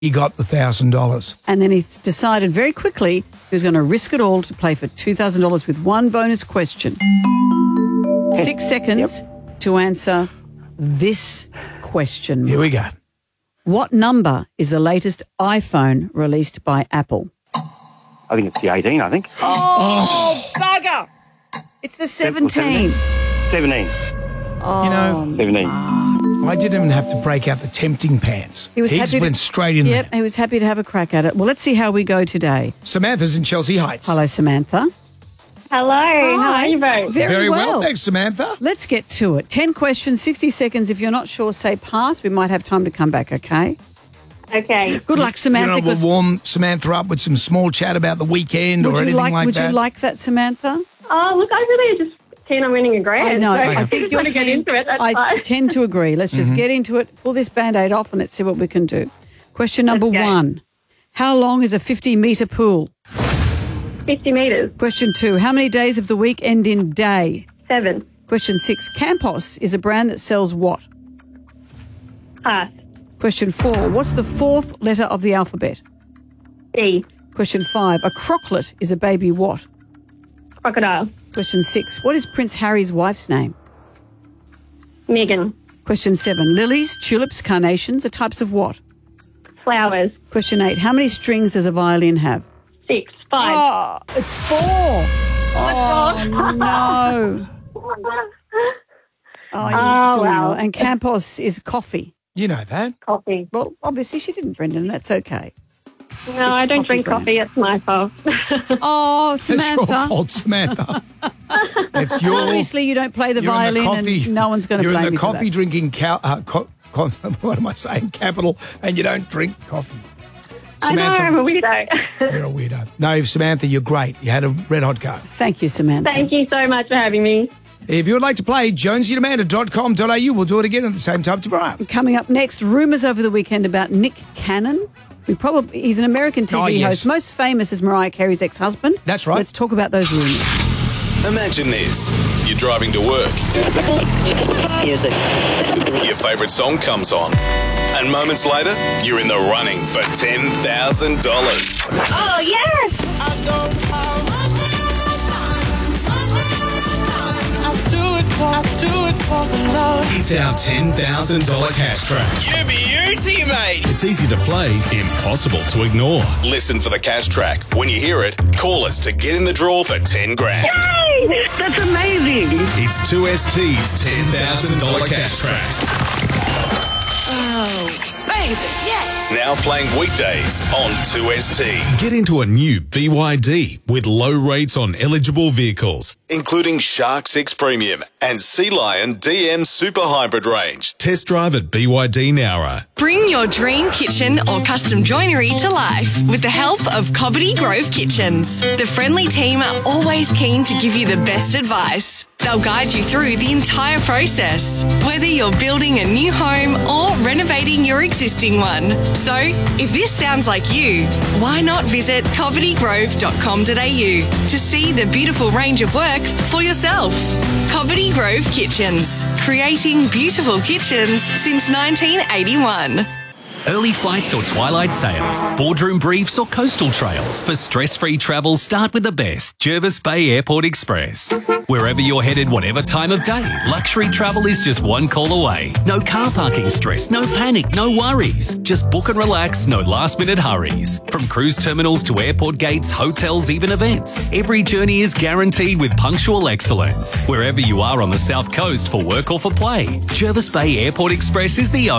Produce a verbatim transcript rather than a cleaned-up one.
he got the one thousand dollars. And then he decided very quickly he was going to risk it all to play for two thousand dollars with one bonus question. Six seconds yep. to answer this question. Here we go. What number is the latest iPhone released by Apple? I think it's the eighteen, I think. Oh, oh. bugger. It's the seventeen. seventeen. Oh, you know, seventeen. I didn't even have to break out the tempting pants. He, was he just went to, straight in yep, there. He was happy to have a crack at it. Well, let's see how we go today. Samantha's in Chelsea Heights. Hello, Samantha. Hello. Hi. How are you both? Very, Very well. well. Thanks, Samantha. Let's get to it. Ten questions, sixty seconds. If you're not sure, say pass. We might have time to come back, okay? Okay. Good luck, Samantha. You know, we'll warm Samantha up with some small chat about the weekend or anything like, like would that. Would you like that, Samantha? Oh, look, I really just keen on winning a grand. I know. So I I think just you're want to get keen. into it. That's I fine. tend to agree. Let's just mm-hmm. get into it. Pull this Band-Aid off and let's see what we can do. Question number one. How long is a fifty-metre pool? fifty metres. Question two. How many days of the week end in day? Seven. Question six. Campos is a brand that sells what? Pass. Question four. What's the fourth letter of the alphabet? D. Question five. A croclet is a baby what? Crocodile. Question six. What is Prince Harry's wife's name? Meghan. Question seven. Lilies, tulips, carnations are types of what? Flowers. Question eight. How many strings does a violin have? Six. Five. Oh, it's four. Oh, no. Oh, you're Oh, doing wow. well. And Campos is coffee. You know that. Coffee. Well, obviously she didn't, Brendan. That's okay. No, I don't coffee drink brand. coffee. It's my fault. Oh, It's your Samantha. fault, Samantha. It's your... Obviously you don't play the you're in violin coffee, and no one's going to blame You're in you the for that. coffee drinking... Cal, uh, co- co- what am I saying? Capital, and you don't drink coffee. I know, I'm a weirdo. You're a weirdo. No, Samantha, you're great. You had a red hot go. Thank you, Samantha. Thank you so much for having me. If you would like to play, jonesy and amanda dot com dot a u. We'll do it again at the same time tomorrow. Coming up next, rumours over the weekend about Nick Cannon. We probably He's an American T V Oh, yes. host, most famous as Mariah Carey's ex-husband. That's right. Let's talk about those rumours. Imagine this. You're driving to work. Music. Your favourite song comes on. And moments later, you're in the running for ten thousand dollars. Oh, yes! It's our ten thousand dollars cash track. You beauty, mate. It's easy to play, impossible to ignore. Listen for the cash track. When you hear it, call us to get in the draw for ten grand. Yay! That's amazing. It's two S T's ten thousand dollars cash tracks. Oh, baby, yes. Now playing weekdays on two S T. Get into a new B Y D with low rates on eligible vehicles, including Shark six Premium and Sea Lion D M Super Hybrid range. Test drive at B Y D Nowra. Bring your dream kitchen or custom joinery to life with the help of Cobbitty Grove Kitchens. The friendly team are always keen to give you the best advice. They'll guide you through the entire process, whether you're building a new home or renovating your existing one. So, if this sounds like you, why not visit cobbitty grove dot com dot a u to see the beautiful range of work for yourself. Cobbitty Grove Kitchens, creating beautiful kitchens since nineteen eighty-one. Early flights or twilight sails, boardroom briefs or coastal trails. For stress-free travel, start with the best, Jervis Bay Airport Express. Wherever you're headed, whatever time of day, luxury travel is just one call away. No car parking stress, no panic, no worries. Just book and relax, no last-minute hurries. From cruise terminals to airport gates, hotels, even events, every journey is guaranteed with punctual excellence. Wherever you are on the south coast for work or for play, Jervis Bay Airport Express is the only